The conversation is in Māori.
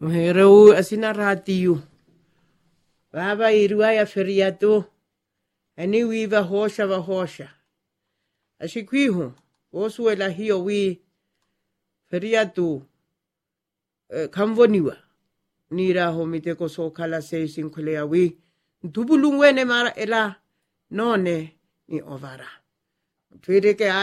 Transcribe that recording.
Muhereu asina ratiu. Baba iruaya feriatu. Ani wiva hosha. Ashikwihu. Osuela hiyo wi feriatu. Kamvoniwa. Nira homiteko so kala se sinkulea wi. Dubulungwene mara ela. None ni ovara. Twireke